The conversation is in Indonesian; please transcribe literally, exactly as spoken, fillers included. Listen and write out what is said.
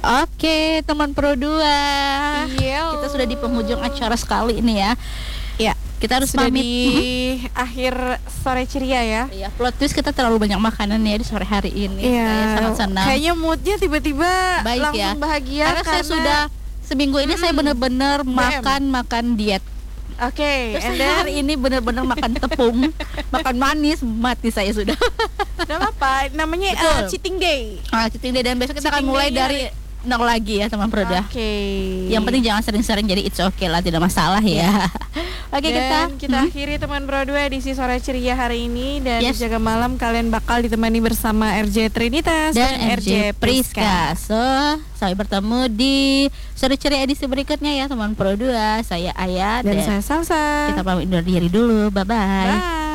Oke, teman Pro dua. Iya. Kita sudah di penghujung acara sekali ini ya. Ya, kita harus sudah pamit di akhir sore ceria ya. Iya, plot twist kita terlalu banyak makanan ya di sore hari ini. Iya. Saya sangat senang. Kayaknya moodnya tiba-tiba Baik langsung ya. bahagia Karena, saya sudah seminggu ini Hmm. saya benar-benar makan makan diet. Oke, Terus and saya then hari ini benar-benar makan tepung, makan manis, mati saya sudah. Gak apa-apa, namanya Betul. uh, cheating day. Ah, cheating day, dan besok kita akan Cheating mulai day dari nol lagi ya teman Pro dua. Oke. Yang penting jangan sering-sering, jadi it's okay lah, tidak masalah ya. Oke, kita Dan kita hmm. akhiri teman Pro dua edisi sore ceria hari ini. Dan Yes. di Jaga Malam kalian bakal ditemani bersama R J Trinitas dan, dan, R J Priska. So, sampai bertemu di sore ceria edisi berikutnya ya teman Pro dua. Saya Ayah Dan dan saya Salsa. kita pamit undur diri dulu. Bye-bye. Bye.